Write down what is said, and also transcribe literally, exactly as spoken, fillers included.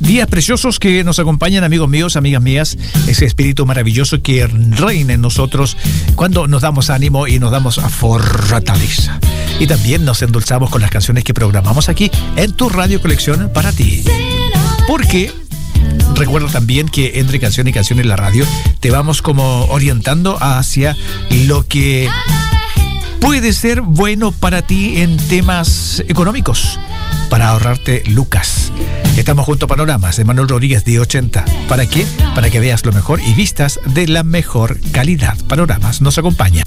Días preciosos que nos acompañan, amigos míos, amigas mías. Ese espíritu maravilloso que reina en nosotros cuando nos damos ánimo y nos damos fortaleza. Y también nos endulzamos con las canciones que programamos aquí en tu Radio Colección para ti. Porque recuerda también que entre canción y canción en la radio te vamos como orientando hacia lo que puede ser bueno para ti en temas económicos, para ahorrarte lucas. Estamos junto a Panoramas de Manuel Rodríguez de ochenta. ¿Para qué? Para que veas lo mejor y vistas de la mejor calidad. Panoramas nos acompaña.